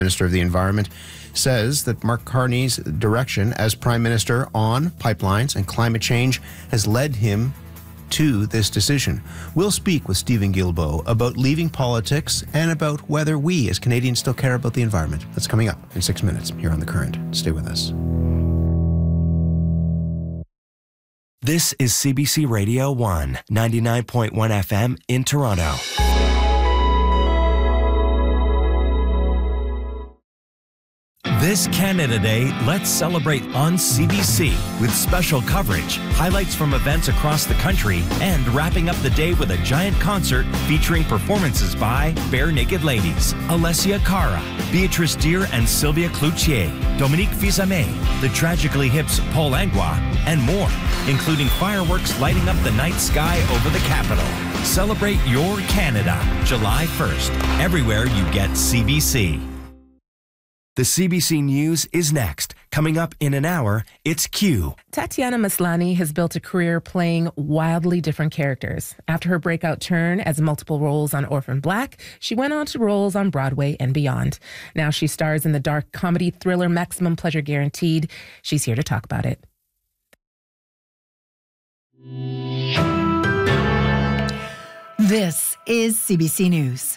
Minister of the Environment says that Mark Carney's direction as Prime Minister on pipelines and climate change has led him to this decision. We'll speak with Stephen Guilbeault about leaving politics and about whether we as Canadians still care about the environment. That's coming up in 6 minutes here on The Current. Stay with us. This is CBC Radio 1, 99.1 FM in Toronto. This Canada Day, let's celebrate on CBC with special coverage, highlights from events across the country, and wrapping up the day with a giant concert featuring performances by Bare Naked Ladies, Alessia Cara, Beatrice Deer and Sylvia Cloutier, Dominique Fils-Aimé, the Tragically Hip's Paul Langlois, and more, including fireworks lighting up the night sky over the capital. Celebrate your Canada, July 1st, everywhere you get CBC. The CBC News is next. Coming up in an hour, it's Q. Tatiana Maslany has built a career playing wildly different characters. After her breakout turn as multiple roles on Orphan Black, she went on to roles on Broadway and beyond. Now she stars in the dark comedy thriller Maximum Pleasure Guaranteed. She's here to talk about it. This is CBC News.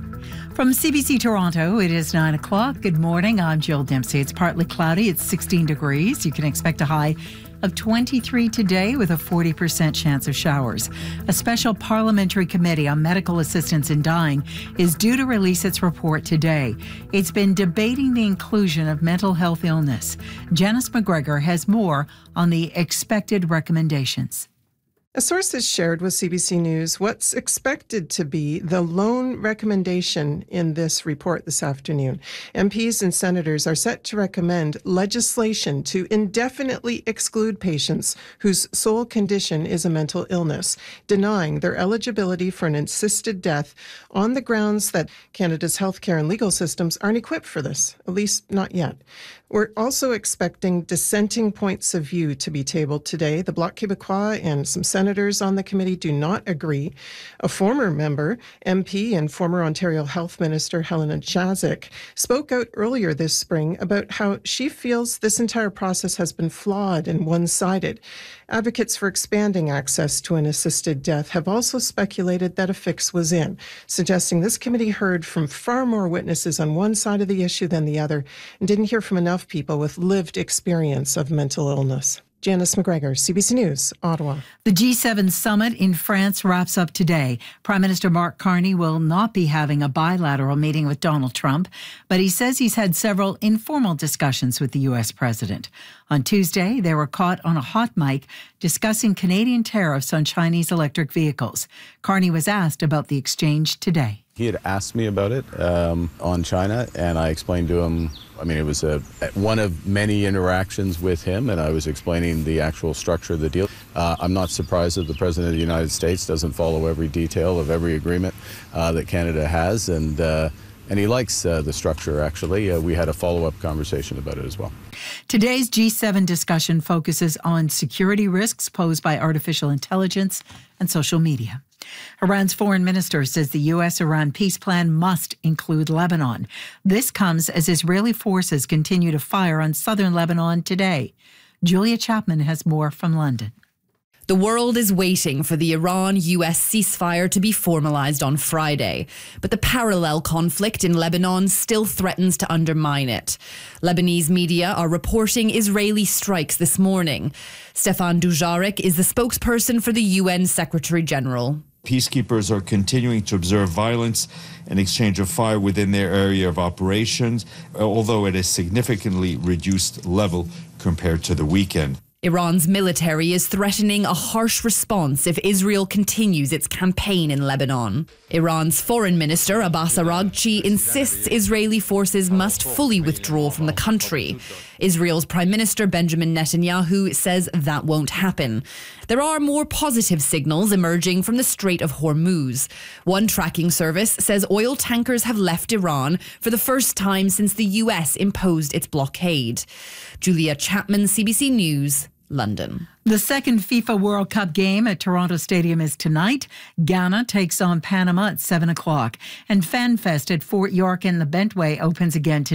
From CBC Toronto, it is 9 o'clock. Good morning. I'm Jill Dempsey. It's partly cloudy. It's 16 degrees. You can expect a high of 23 today with a 40% chance of showers. A special parliamentary committee on medical assistance in dying is due to release its report today. It's been debating the inclusion of mental health illness. Janice McGregor has more on the expected recommendations. A source has shared with CBC News what's expected to be the lone recommendation in this report this afternoon. MPs and senators are set to recommend legislation to indefinitely exclude patients whose sole condition is a mental illness, denying their eligibility for an assisted death on the grounds that Canada's healthcare and legal systems aren't equipped for this, at least not yet. We're also expecting dissenting points of view to be tabled today. The Bloc Québécois and some senators on the committee do not agree. A former member, MP and former Ontario Health Minister Helena Jaczek, spoke out earlier this spring about how she feels this entire process has been flawed and one-sided. Advocates for expanding access to an assisted death have also speculated that a fix was in, suggesting this committee heard from far more witnesses on one side of the issue than the other and didn't hear from enough people with lived experience of mental illness. Janice McGregor, CBC News, Ottawa. The G7 summit in France wraps up today. Prime Minister Mark Carney will not be having a bilateral meeting with Donald Trump, but he says he's had several informal discussions with the U.S. president. On Tuesday, they were caught on a hot mic discussing Canadian tariffs on Chinese electric vehicles. Carney was asked about the exchange today. He had asked me about it on China, and I explained to him, it was one of many interactions with him, and I was explaining the actual structure of the deal. I'm not surprised that the President of the United States doesn't follow every detail of every agreement that Canada has, and he likes the structure, actually. We had a follow-up conversation about it as well. Today's G7 discussion focuses on security risks posed by artificial intelligence and social media. Iran's foreign minister says the U.S.-Iran peace plan must include Lebanon. This comes as Israeli forces continue to fire on southern Lebanon today. Julia Chapman has more from London. The world is waiting for the Iran-US ceasefire to be formalized on Friday, but the parallel conflict in Lebanon still threatens to undermine it. Lebanese media are reporting Israeli strikes this morning. Stefan Dujarric is the spokesperson for the UN Secretary General. Peacekeepers are continuing to observe violence and exchange of fire within their area of operations, although at a significantly reduced level compared to the weekend. Iran's military is threatening a harsh response if Israel continues its campaign in Lebanon. Iran's foreign minister Abbas Araghchi insists Israeli forces must fully withdraw from the country. Israel's Prime Minister Benjamin Netanyahu says that won't happen. There are more positive signals emerging from the Strait of Hormuz. One tracking service says oil tankers have left Iran for the first time since the US imposed its blockade. Julia Chapman, CBC News, London. The second FIFA World Cup game at Toronto Stadium is tonight. Ghana takes on Panama at 7 o'clock. And FanFest at Fort York in the Bentway opens again today.